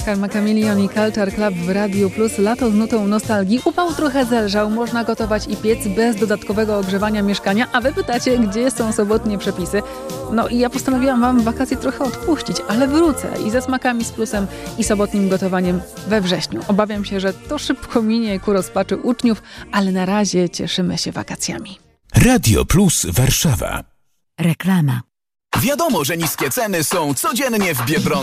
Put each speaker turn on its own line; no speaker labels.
Karma Chameleon i Culture Club w Radiu Plus. Lato z nutą nostalgii. Upał trochę zelżał, można gotować i piec bez dodatkowego ogrzewania mieszkania. A wy pytacie, gdzie są sobotnie przepisy? No i ja postanowiłam wam wakacje trochę odpuścić, ale wrócę i ze smakami z plusem i sobotnim gotowaniem we wrześniu. Obawiam się, że to szybko minie ku rozpaczy uczniów, ale na razie cieszymy się wakacjami.
Radio Plus Warszawa.
Reklama.
Wiadomo, że niskie ceny są codziennie w Biedronce.